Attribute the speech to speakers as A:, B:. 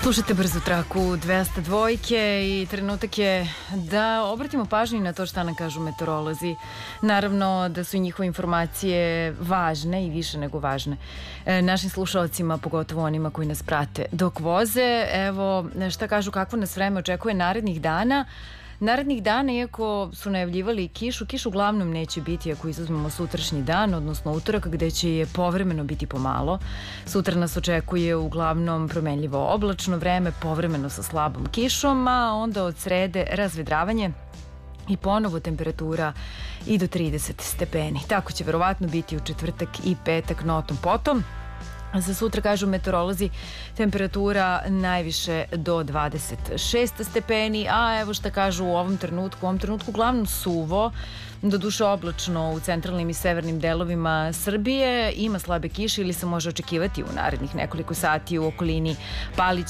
A: Slušajte brzu traku 202 i trenutak je da obratimo pažnju na to šta nam kažu meteorolozi. Naravno da su i njihove informacije važne i više nego važne našim slušalcima, pogotovo onima koji nas prate dok voze. Evo šta kažu, kakvo nas vreme očekuje narednih dana. Narednih dana, iako su najavljivali kišu uglavnom neće biti ako izuzmemo sutrašnji dan, odnosno utorak, gde će je povremeno biti pomalo. Sutra nas očekuje uglavnom promenljivo oblačno vreme, povremeno sa slabom kišom, a onda od srede razvedravanje i ponovo temperatura i do 30 stepeni. Tako će verovatno biti u četvrtak i petak, no tom potom. Za sutra, kažu meteorolozi, temperatura najviše do 26 stepeni, a evo šta kažu u ovom trenutku uglavnom suvo, doduše oblačno u centralnim i severnim delovima Srbije, ima slabe kiše ili se može očekivati u narednih nekoliko sati u okolini Palića